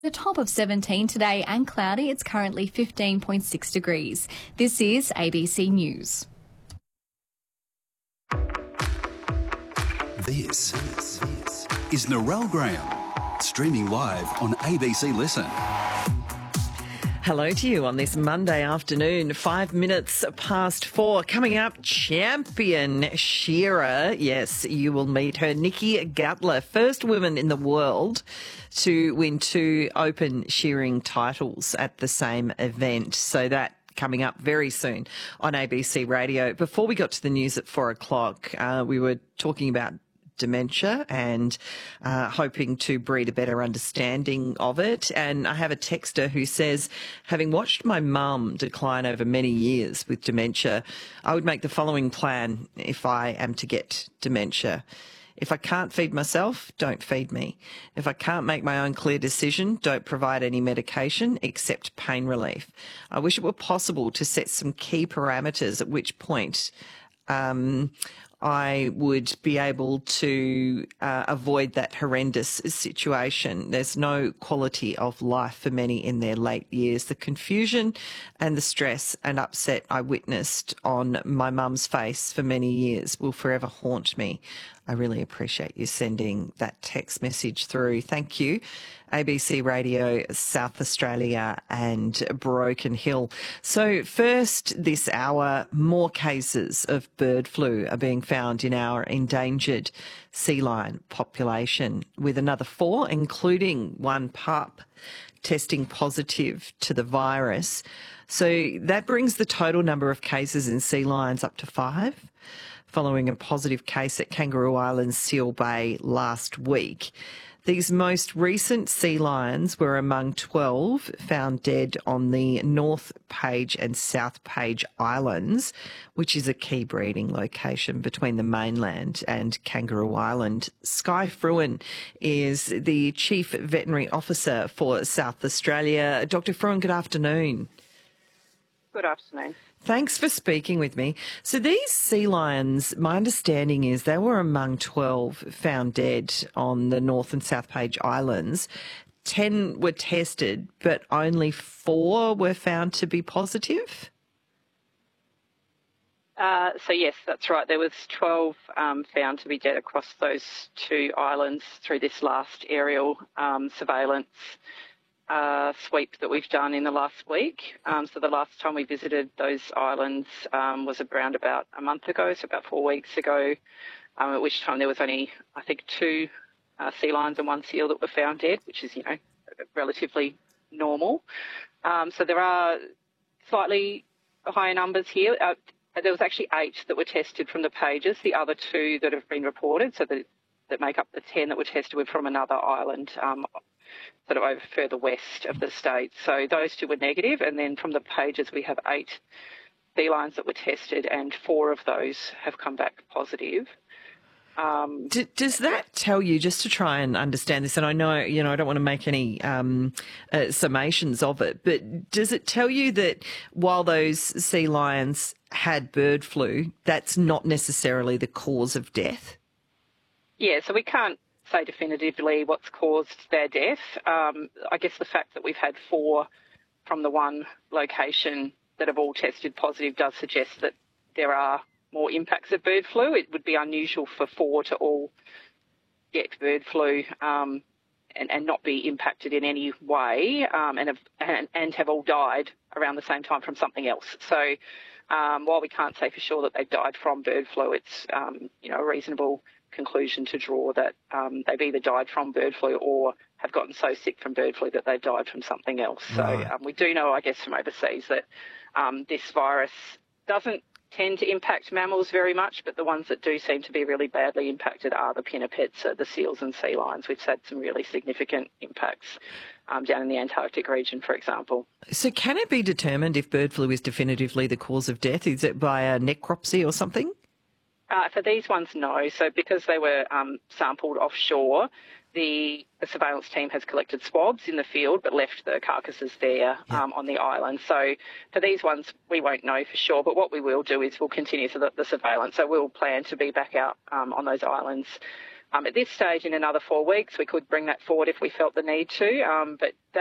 The top of 17 today and cloudy. It's currently 15.6 degrees. This is ABC News. This is Narelle Graham, streaming live on ABC Listen. Hello to you on this Monday afternoon, 5 minutes past 4. Coming up, champion shearer. Yes, you will meet her, Nikki Gutler, first woman in the world to win 2 open shearing titles at the same event. So that coming up very soon on ABC Radio. Before we got to the news at 4 o'clock, we were talking about dementia and hoping to breed a better understanding of it. And I have a texter who says, having watched my mum decline over many years with dementia, I would make the following plan if I am to get dementia. If I can't feed myself, don't feed me. If I can't make my own clear decision, don't provide any medication except pain relief. I wish it were possible to set some key parameters at which point I would be able to avoid that horrendous situation. There's no quality of life for many in their late years. The confusion and the stress and upset I witnessed on my mum's face for many years will forever haunt me. I really appreciate you sending that text message through. Thank you. ABC Radio, South Australia and Broken Hill. So first this hour, more cases of bird flu are being found in our endangered sea lion population, with another 4, including 1 pup, testing positive to the virus. So that brings the total number of cases in sea lions up to 5, following a positive case at Kangaroo Island, Seal Bay last week. These most recent sea lions were among 12 found dead on the North Page and South Page Islands, which is a key breeding location between the mainland and Kangaroo Island. Skye Fruin is the Chief Veterinary Officer for South Australia. Dr. Fruin, good afternoon. Good afternoon. Thanks for speaking with me. So these sea lions, my understanding is they were among 12 found dead on the North and South Page Islands. 10 were tested, but only 4 were found to be positive? So yes, that's right. There was 12 found to be dead across those 2 islands through this last aerial surveillance sweep that we've done in the last week. So the last time we visited those islands was around about a month ago, so about 4 weeks ago, at which time there was only, I think, 2 sea lions and 1 seal that were found dead, which is, relatively normal. So there are slightly higher numbers here. There was actually 8 that were tested from the pages. The other 2 that have been reported, so that make up the 10 that were tested, were from another island sort of over further west of the state. So those 2 were negative, and then from the pages we have 8 sea lions that were tested, and 4 of those have come back positive. Does that tell you, just to try and understand this, and I know, I don't want to make any summations of it, but does it tell you that while those sea lions had bird flu, that's not necessarily the cause of death? Yeah, so we can't say definitively what's caused their death. I guess the fact that we've had 4 from the one location that have all tested positive does suggest that there are more impacts of bird flu. It would be unusual for 4 to all get bird flu and not be impacted in any way and have all died around the same time from something else. So while we can't say for sure that they've died from bird flu, it's a reasonable conclusion to draw that they've either died from bird flu or have gotten so sick from bird flu that they died from something else. Right. So we do know, I guess, from overseas that this virus doesn't tend to impact mammals very much, but the ones that do seem to be really badly impacted are the pinnipeds, the seals and sea lions. We've had some really significant impacts down in the Antarctic region, for example. So can it be determined if bird flu is definitively the cause of death? Is it by a necropsy or something? For these ones, no. So because they were sampled offshore, the surveillance team has collected swabs in the field but left the carcasses there on the island. So for these ones, we won't know for sure. But what we will do is we'll continue the surveillance. So we'll plan to be back out on those islands At this stage, in another 4 weeks, we could bring that forward if we felt the need to, but that